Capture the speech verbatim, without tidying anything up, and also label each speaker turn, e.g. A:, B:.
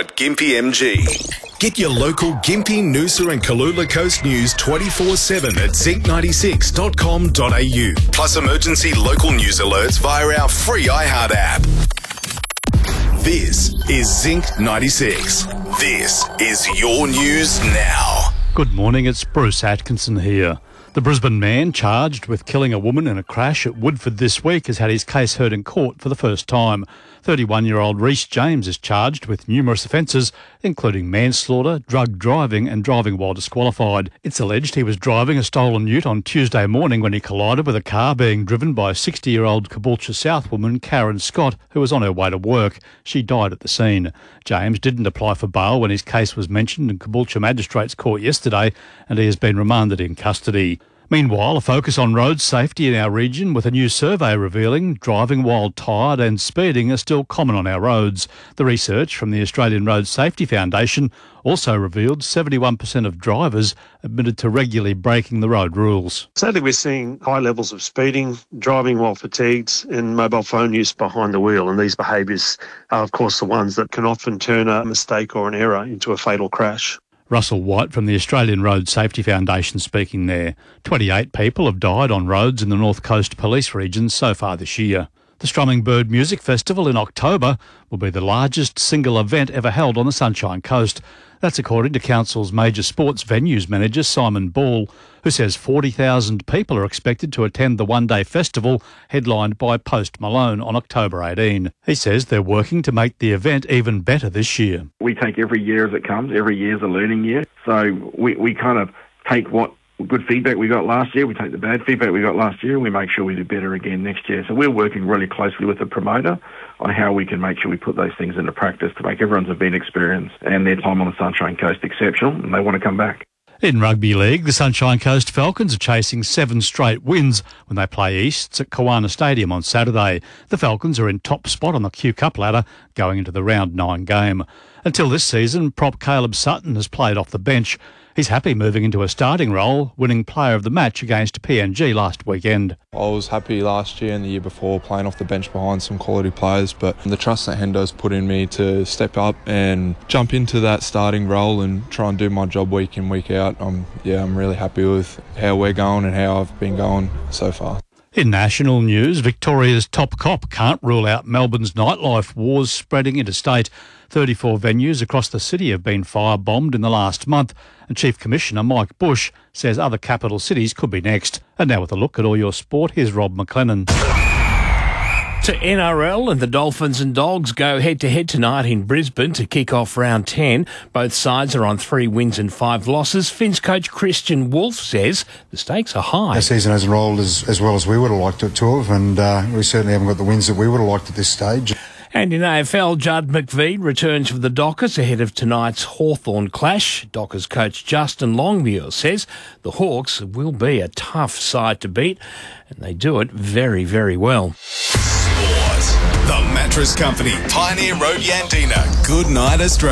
A: dot gympie m g. Get your local Gympie, Noosa and Kalula Coast news twenty-four seven at zinc ninety-six dot com dot a u. Plus emergency local news alerts via our free iHeart app. This is Zinc ninety-six. This is your news now.
B: Good morning, it's Bruce Atkinson here. The Brisbane man charged with killing a woman in a crash at Woodford this week has had his case heard in court for the first time. thirty-one-year-old Rhys James is charged with numerous offences, including manslaughter, drug driving and driving while disqualified. It's alleged he was driving a stolen ute on Tuesday morning when he collided with a car being driven by sixty-year-old Caboolture South woman Karen Scott, who was on her way to work. She died at the scene. James didn't apply for bail when his case was mentioned in Caboolture Magistrates Court yesterday, and he has been remanded in custody. Meanwhile, a focus on road safety in our region, with a new survey revealing driving while tired and speeding are still common on our roads. The research from the Australian Road Safety Foundation also revealed seventy-one percent of drivers admitted to regularly breaking the road rules.
C: Sadly, we're seeing high levels of speeding, driving while fatigued, and mobile phone use behind the wheel. And these behaviours are, of course, the ones that can often turn a mistake or an error into a fatal crash.
B: Russell White from the Australian Road Safety Foundation speaking there. twenty-eight people have died on roads in the North Coast Police region so far this year. The Strumming Bird Music Festival in October will be the largest single event ever held on the Sunshine Coast. That's according to Council's major sports venues manager Simon Ball, who says forty thousand people are expected to attend the one-day festival headlined by Post Malone on October eighteenth. He says they're working to make the event even better this year.
D: We take every year as it comes. Every year is a learning year. So we, we kind of take what good feedback we got last year, we take the bad feedback we got last year, and we make sure we do better again next year. So we're working really closely with the promoter on how we can make sure we put those things into practice to make everyone's event experience and their time on the Sunshine Coast exceptional, and they want to come back. In
B: Rugby League, the Sunshine Coast Falcons are chasing seven straight wins when they play Easts at Kawana Stadium on Saturday. The Falcons are in top spot on the Q Cup ladder going into the round nine game. Until this season, prop Caleb Sutton has played off the bench. He's happy moving into a starting role, winning player of the match against P N G last weekend.
E: I was happy last year and the year before playing off the bench behind some quality players, but the trust that Hendo's put in me to step up and jump into that starting role and try and do my job week in, week out, I'm, yeah, I'm really happy with how we're going and how I've been going so far.
B: In national news, Victoria's top cop can't rule out Melbourne's nightlife wars spreading interstate. thirty-four venues across the city have been firebombed in the last month, and Chief Commissioner Mike Bush says other capital cities could be next. And now with a look at all your sport, here's Rob McLennan.
F: To N R L, and the Dolphins and Dogs go head-to-head tonight in Brisbane to kick off round ten. Both sides are on three wins and five losses. Finns coach Christian Wolf says the stakes are high.
G: Our season hasn't rolled as, as well as we would have liked it to have, and uh, we certainly haven't got the wins that we would have liked at this stage.
F: And in A F L, Judd McVeigh returns for the Dockers ahead of tonight's Hawthorn clash. Dockers coach Justin Longmuir says the Hawks will be a tough side to beat, and they do it very, very well.
A: Sport. The Mattress Company, Pioneer Road, Yandina. Good night, Australia.